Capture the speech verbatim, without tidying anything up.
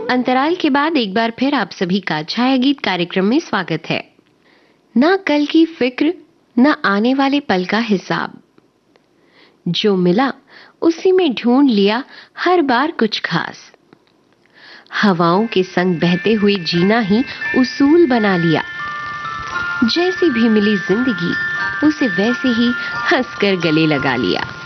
अंतराल के बाद एक बार फिर आप सभी का छाया गीत कार्यक्रम में स्वागत है। ना कल की फिक्र, ना आने वाले पल का हिसाब, जो मिला उसी में ढूंढ लिया हर बार कुछ खास। हवाओं के संग बहते हुए जीना ही उसूल बना लिया। जैसी भी मिली जिंदगी उसे वैसे ही हंसकर गले लगा लिया।